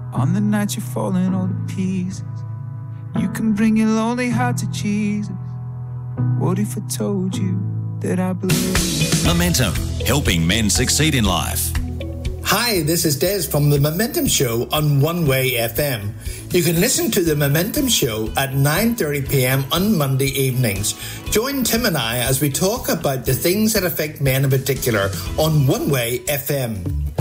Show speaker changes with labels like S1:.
S1: On the night you're falling all to pieces, you can bring your lonely heart to Jesus. What if I told you that I believe?
S2: Momentum, helping men succeed in life.
S3: Hi, this is Des from The Momentum Show on One Way FM. You can listen to The Momentum Show at 9:30 p.m. on Monday evenings. Join Tim and I as we talk about the things that affect men in particular on One Way FM.